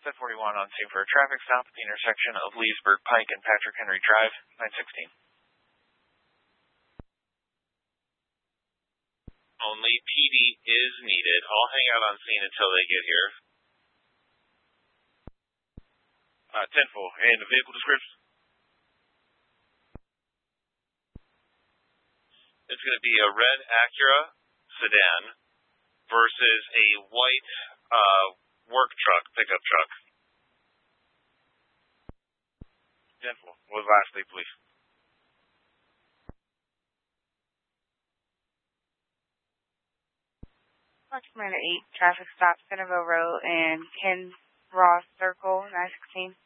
1041 on scene for a traffic stop at the intersection of Leesburg Pike and Patrick Henry Drive, 916. Only PD is needed. I'll hang out on scene until they get here. 10-4. And the vehicle description? It's going to be a red Acura sedan versus a white work truck, pickup truck. 10-4. What's lastly, please? Commander 8, traffic stop, Centerville Road and Ken Ross Circle, 916.